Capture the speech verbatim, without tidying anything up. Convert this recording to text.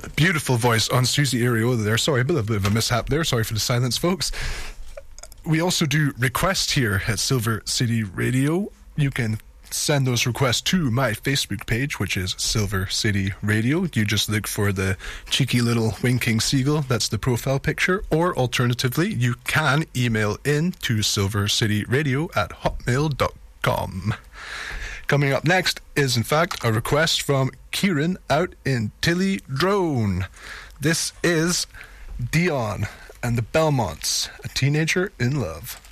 Beautiful voice on Susie Ariola there. Sorry, a bit, a bit of a mishap there. Sorry for the silence, folks. We also do requests here at Silver City Radio. You can send those requests to my Facebook page, which is Silver City Radio. You just look for the cheeky little winking seagull. That's the profile picture. Or alternatively, you can email in to silvercityradio at hotmail dot com. Coming up next is, in fact, a request from Kieran out in Tilly Drone. This is Dion and the Belmonts, A Teenager in Love.